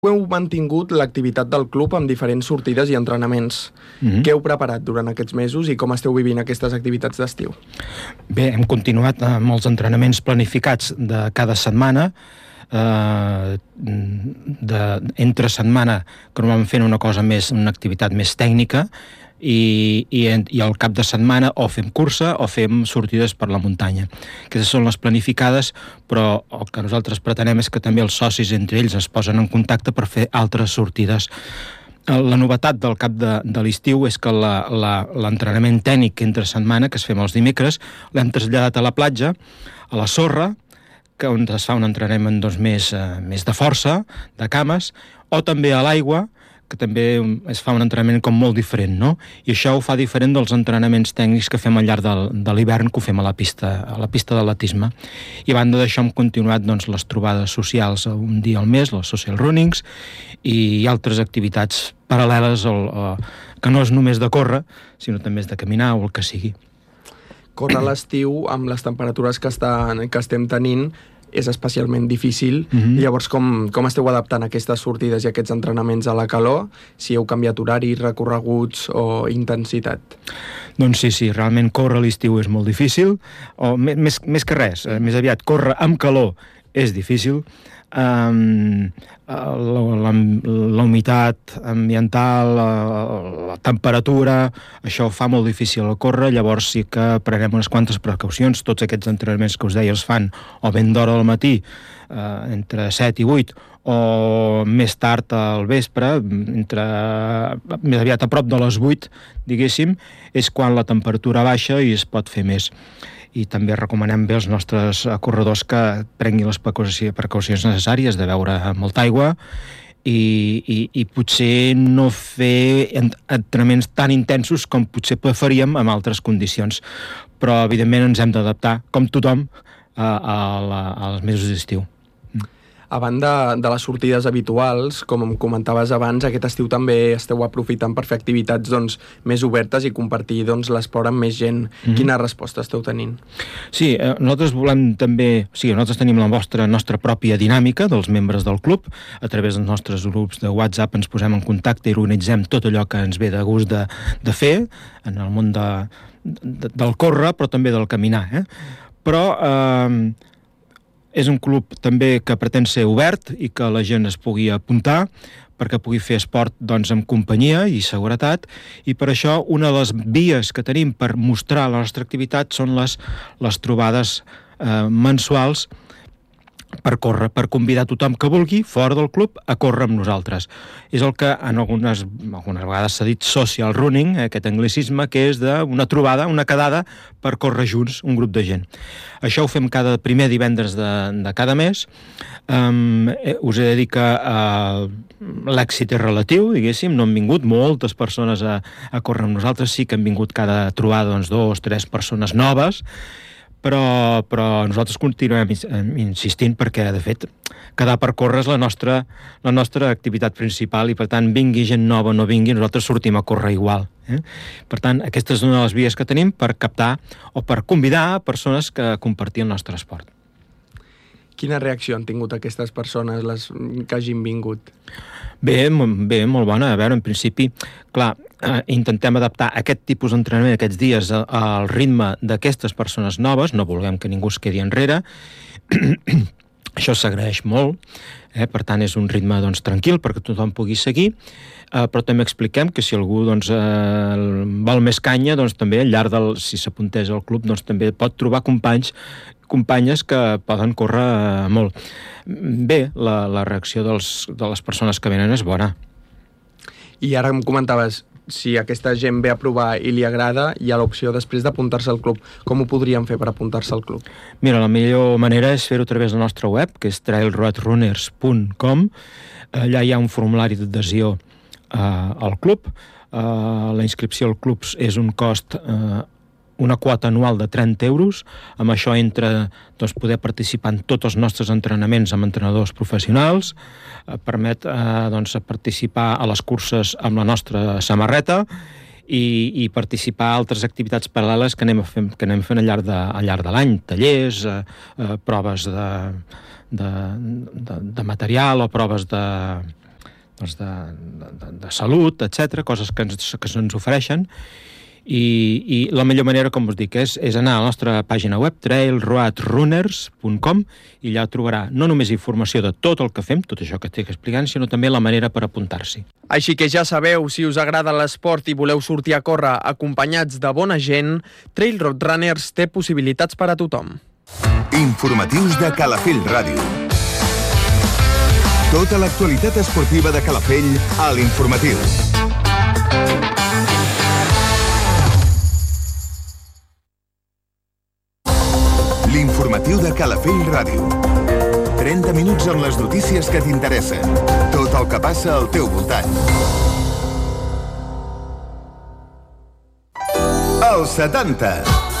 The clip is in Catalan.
Heu mantingut l'activitat del club amb diferents sortides i entrenaments. Què heu preparat durant aquests mesos i com esteu vivint aquestes activitats d'estiu? Bé, hem continuat amb els entrenaments planificats de cada setmana, entre setmana, que normalment fent una activitat més tècnica, i al cap de setmana o fem cursa o fem sortides per la muntanya. Aquestes són les planificades, però el que nosaltres pretenem és que també els socis entre ells es posen en contacte per fer altres sortides. La novetat del cap de l'estiu és que l'entrenament tècnic entre setmana, que es fem els dimecres, l'hem traslladat a la platja, a la sorra, on es fa un entrenament més de força, de cames, o també a l'aigua, que també es fa un entrenament com molt diferent, no? I això ho fa diferent dels entrenaments tècnics que fem al llarg de l'hivern, que ho fem a la pista d'atletisme. I a banda d'això hem continuat les trobades socials un dia al mes, les social runnings, i altres activitats paral·leles, que no és només de córrer, sinó també és de caminar o el que sigui. Córrer a l'estiu, amb les temperatures que estem tenint, és especialment difícil. Llavors, com esteu adaptant aquestes sortides i aquests entrenaments a la calor? Si heu canviat horari, recorreguts o intensitat? Doncs sí, realment córrer a l'estiu és molt difícil, o més que res, més aviat córrer amb calor és difícil. La humitat ambiental, la temperatura, això fa molt difícil el córrer. Llavors sí que prenem unes quantes precaucions. Tots aquests entrenaments que us deia els fan o ben d'hora al matí, entre 7 i 8, o més tard al vespre, més aviat a prop de les 8, diguéssim, és quan la temperatura baixa i es pot fer més. I també recomanem bé als nostres corredors que prenguin les precaucions necessàries de beure molta aigua i potser no fer entrenaments tan intensos com potser preferíem en altres condicions. Però, evidentment, ens hem d'adaptar, com tothom, als mesos d'estiu. A banda de les sortides habituals, com em comentaves abans, aquest estiu també esteu aprofitant per fer activitats més obertes i compartir l'esport amb més gent. Quina resposta esteu tenint? Sí, nosaltres volem també... nosaltres tenim la nostra pròpia dinàmica dels membres del club. A través dels nostres grups de WhatsApp ens posem en contacte i organitzem tot allò que ens ve de gust de fer en el món del córrer, però també del caminar. Però... és un club també que pretén ser obert i que la gent es pugui apuntar perquè pugui fer esport amb companyia i seguretat, i per això una de les vies que tenim per mostrar la nostra activitat són les trobades mensuals per córrer, per convidar tothom que vulgui, fora del club, a córrer amb nosaltres. És el que en algunes vegades s'ha dit social running, aquest anglicisme, que és una trobada, una quedada per córrer junts, un grup de gent. Això ho fem cada primer divendres de cada mes. Us he de dir que l'èxit és relatiu, diguéssim, no han vingut moltes persones a córrer amb nosaltres, sí que han vingut cada trobada 2 o 3 persones noves, però nosaltres continuem insistint perquè, de fet, quedar per córrer és la nostra activitat principal i, per tant, vingui gent nova o no vingui, nosaltres sortim a córrer igual. Per tant, aquesta és una de les vies que tenim per captar o per convidar persones que compartir el nostre esport. Quina reacció han tingut aquestes persones, les que hagin vingut? Bé, molt bona. A veure, en principi, clar, intentem adaptar aquest tipus d'entrenament aquests dies al ritme d'aquestes persones noves, no volem que ningú es quedi enrere. Això s'agraeix molt, per tant és un ritme tranquil perquè tothom pugui seguir, però també expliquem que si algú vol més canya, també al llarg si s'apuntés al club, també pot trobar companyes que poden córrer molt. Bé, la reacció de les persones que venen és bona. I ara em comentaves, si aquesta gent ve a provar i li agrada, hi ha l'opció després d'apuntar-se al club. Com ho podríem fer per apuntar-se al club? Mira, la millor manera és fer-ho a través de la nostra web, que és trailroadrunners.com. Allà hi ha un formulari d'adhesió al club. La inscripció al club és un cost, una quota anual de 30 euros. Amb això entra poder participar en tots els nostres entrenaments amb entrenadors professionals, permet participar a les curses amb la nostra samarreta i participar a altres activitats paral·leles que anem fent al llarg de l'any, tallers, proves de material o proves de salut, etc, coses que se'ns ofereixen, i la millor manera, com us dic, és anar a la nostra pàgina web, trailroadrunners.com, i allà trobarà no només informació de tot el que fem, tot això que estic explicant, sinó també la manera per apuntar-s'hi. Així que ja sabeu, si us agrada l'esport i voleu sortir a córrer acompanyats de bona gent, Trail Road Runners té possibilitats per a tothom. Informatius de Calafell Ràdio. Tota l'actualitat esportiva de Calafell a l'Informatiu. L'Informatiu de Calafell Ràdio. 30 minuts amb les notícies que t'interessen. Tot el que passa al teu voltant. Els 70.